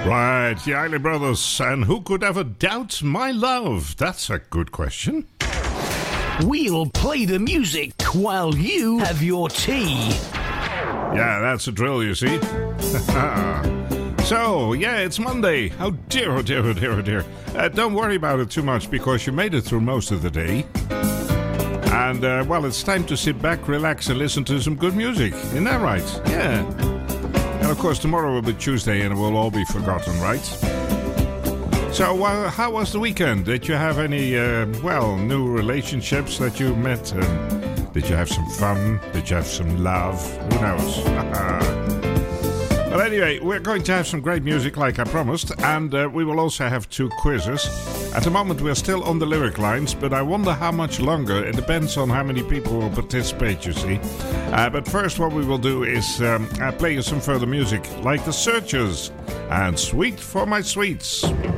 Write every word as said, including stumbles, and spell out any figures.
Right, the Isley Brothers, and who could ever doubt my love? That's a good question. We'll play the music while you have your tea. Yeah, that's a drill, you see. So, yeah, it's Monday. Oh dear, oh dear, oh dear, oh dear. Uh, don't worry about it too much, because you made it through most of the day. And, uh, well, it's time to sit back, relax, and listen to some good music. Isn't that right? Yeah. And, of course, tomorrow will be Tuesday, and it will all be forgotten, right? So, uh, how was the weekend? Did you have any, uh, well, new relationships that you met? Um, did you have some fun? Did you have some love? Who knows? Well, anyway, we're going to have some great music, like I promised, and uh, we will also have two quizzes. At the moment, we're still on the lyric lines, but I wonder how much longer. It depends on how many people will participate, you see. Uh, but first, what we will do is um, uh, play you some further music, like The Searchers and Sweet for My Sweets.